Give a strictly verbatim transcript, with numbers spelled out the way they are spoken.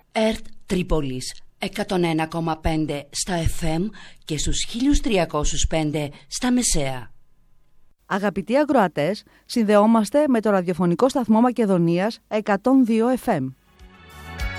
ΕΡΤ Τρίπολης εκατόν ένα κόμμα πέντε στα εφ εμ και στους χίλια τριακόσια πέντε στα μεσαία. Αγαπητοί ακροατές, συνδεόμαστε με το ραδιοφωνικό σταθμό Μακεδονίας εκατόν δύο εφ εμ.